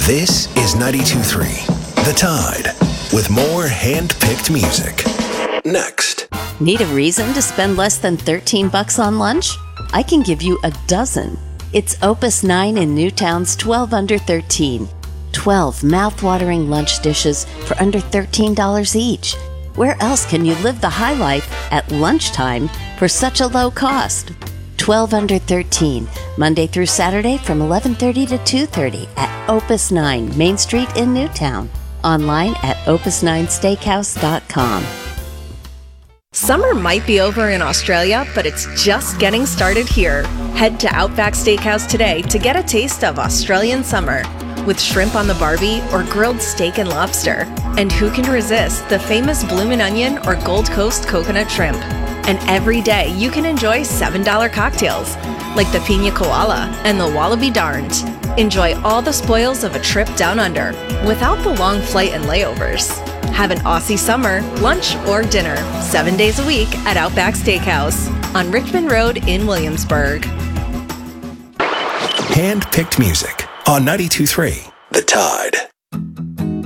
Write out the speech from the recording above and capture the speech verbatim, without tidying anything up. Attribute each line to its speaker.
Speaker 1: This is ninety-two point three, The Tide, with more hand-picked music. Next.
Speaker 2: Need a reason to spend less than thirteen bucks on lunch? I can give you a dozen. It's Opus nine in Newtown's twelve under thirteen. twelve mouth-watering lunch dishes for under thirteen dollars each. Where else can you live the high life at lunchtime for such a low cost? twelve under thirteen, Monday through Saturday from eleven thirty to two thirty at Opus nine, Main Street in Newtown. Online at opus nine steakhouse dot com.
Speaker 3: Summer might be over in Australia, but it's just getting started here. Head to Outback Steakhouse today to get a taste of Australian summer with shrimp on the barbie or grilled steak and lobster. And who can resist the famous bloomin' onion or Gold Coast coconut shrimp? And every day you can enjoy seven dollar cocktails like the Pina Koala and the Wallaby Darned. Enjoy all the spoils of a trip down under without the long flight and layovers. Have an Aussie summer, lunch or dinner, seven days a week at Outback Steakhouse on Richmond Road in Williamsburg.
Speaker 1: Hand-picked music on ninety-two point three, The Tide.